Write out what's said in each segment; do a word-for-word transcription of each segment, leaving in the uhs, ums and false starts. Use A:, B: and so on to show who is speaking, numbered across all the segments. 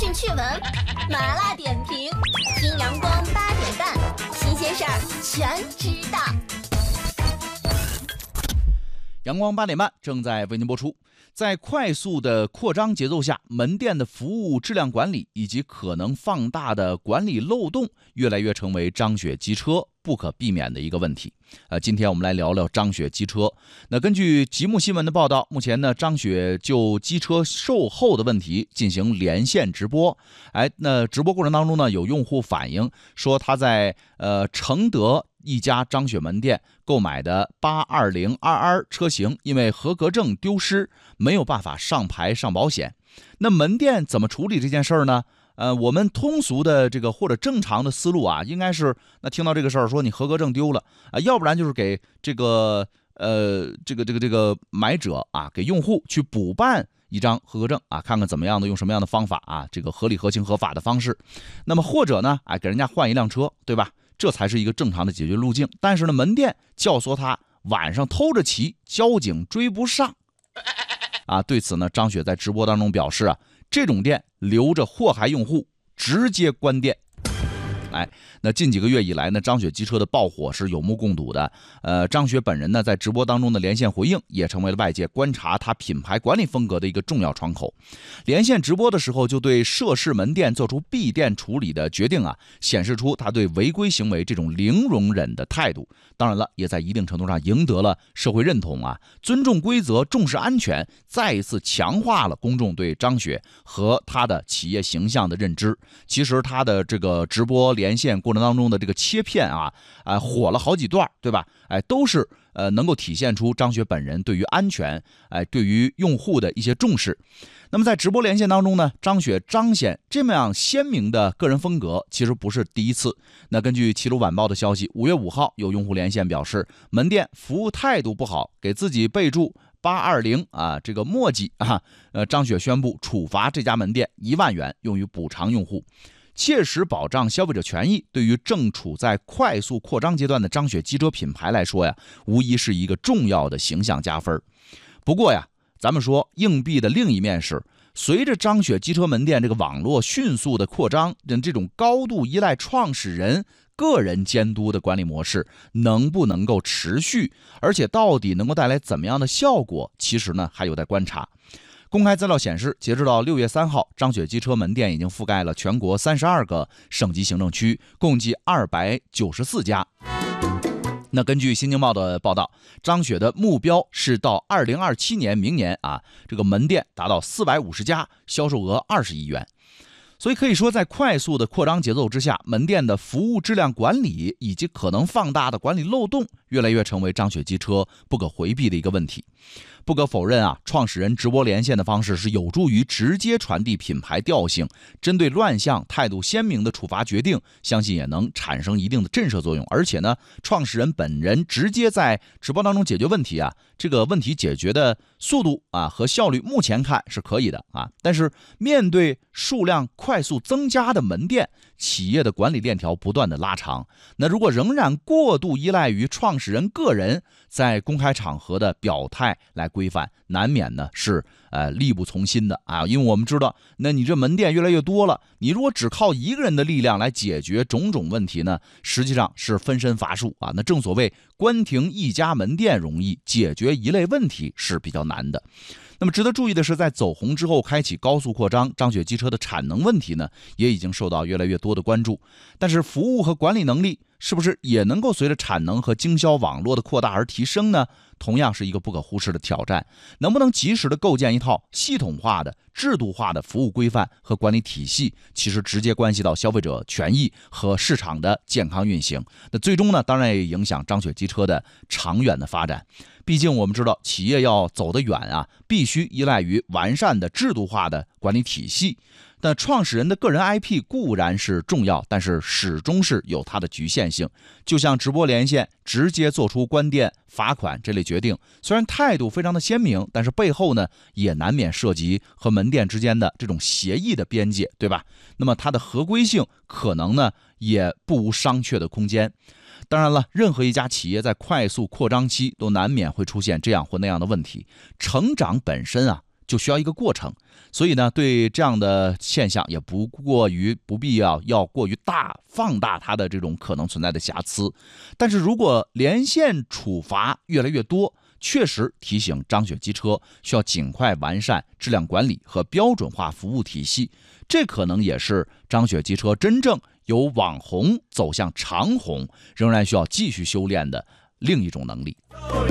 A: 讯趣闻、麻辣点评，听阳光八点半，新鲜事儿全知道。
B: 阳光八点半正在为您播出。在快速的扩张节奏下，门店的服务质量管理以及可能放大的管理漏洞，越来越成为张雪机车不可避免的一个问题。呃，今天我们来聊聊张雪机车。那根据极目新闻的报道，目前呢，张雪就机车售后的问题进行连线直播。哎，那直播过程当中呢，有用户反映说他在呃承德一家张雪门店购买的八二零 R R 车型，因为合格证丢失，没有办法上牌上保险。那门店怎么处理这件事儿呢？呃，我们通俗的这个或者正常的思路啊，应该是那听到这个事儿说你合格证丢了啊，要不然就是给这个呃这个这个这个买者啊，给用户去补办一张合格证啊，看看怎么样的用什么样的方法啊，这个合理合情合法的方式。那么或者呢，哎，给人家换一辆车，对吧？这才是一个正常的解决路径。但是呢，门店教唆他晚上偷着骑，交警追不上啊。对此呢，张雪在直播当中表示啊，这种店留着祸害用户，直接关店。哎，那近几个月以来呢，张雪机车的爆火是有目共睹的。呃，张雪本人呢，在直播当中的连线回应，也成为了外界观察她品牌管理风格的一个重要窗口。连线直播的时候，就对涉事门店做出闭店处理的决定啊，显示出他对违规行为这种零容忍的态度。当然了，也在一定程度上赢得了社会认同啊，尊重规则，重视安全，再一次强化了公众对张雪和他的企业形象的认知。其实他的这个直播连线过程当中的这个切片啊，呃，火了好几段，对吧？哎，都是呃能够体现出张雪本人对于安全，哎，对于用户的一些重视。那么在直播连线当中呢，张雪彰显这么样鲜明的个人风格，其实不是第一次。那根据齐鲁晚报的消息，五月五号有用户连线表示，门店服务态度不好，给自己备注八二零啊，这个墨迹啊，呃，张雪宣布处罚这家门店一万元，用于补偿用户。切实保障消费者权益，对于正处在快速扩张阶段的张雪机车品牌来说呀，无疑是一个重要的形象加分。不过呀，咱们说硬币的另一面是，随着张雪机车门店这个网络迅速的扩张，这种高度依赖创始人个人监督的管理模式能不能够持续，而且到底能够带来怎么样的效果，其实呢还有待观察。公开资料显示，截止到六月三号，张雪机车门店已经覆盖了全国三十二个省级行政区，共计二百九十四家。那根据新京报的报道，张雪的目标是到二零二七年明年啊，这个门店达到四百五十家，销售额二十亿元。所以可以说，在快速的扩张节奏之下，门店的服务质量管理以及可能放大的管理漏洞，越来越成为张雪机车不可回避的一个问题。不可否认啊，创始人直播连线的方式是有助于直接传递品牌调性，针对乱象态度鲜明的处罚决定，相信也能产生一定的震慑作用。而且呢，创始人本人直接在直播当中解决问题啊，这个问题解决的速度啊和效率目前看是可以的啊。但是面对数量快速增加的门店，企业的管理链条不断的拉长，那如果仍然过度依赖于创始人个人在公开场合的表态来规范，难免呢是呃力不从心的啊。因为我们知道，那你这门店越来越多了，你如果只靠一个人的力量来解决种种问题呢，实际上是分身乏术啊。那正所谓关停一家门店容易，解决一类问题是比较难的。那么值得注意的是，在走红之后开启高速扩张，张雪机车的产能问题呢，也已经受到越来越多的关注。但是服务和管理能力是不是也能够随着产能和经销网络的扩大而提升呢？同样是一个不可忽视的挑战。能不能及时的构建一套系统化的、制度化的服务规范和管理体系，其实直接关系到消费者权益和市场的健康运行。那最终呢，当然也影响张雪机车的长远的发展。毕竟我们知道，企业要走得远啊，必须依赖于完善的制度化的管理体系。但创始人的个人 I P 固然是重要，但是始终是有它的局限性。就像直播连线直接做出关店、罚款这类决定，虽然态度非常的鲜明，但是背后呢也难免涉及和门店之间的这种协议的边界，对吧？那么它的合规性可能呢也不无商榷的空间。当然了，任何一家企业在快速扩张期都难免会出现这样或那样的问题。成长本身啊就需要一个过程。所以呢，对这样的现象也不过于不必要要过于大放大它的这种可能存在的瑕疵。但是如果连线处罚越来越多，确实提醒张雪机车需要尽快完善质量管理和标准化服务体系，这可能也是张雪机车真正由网红走向长红仍然需要继续修炼的另一种能力。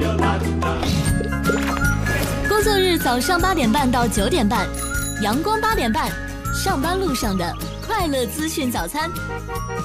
A: 工作日早上八点半到九点半，阳光八点半，上班路上的快乐资讯早餐。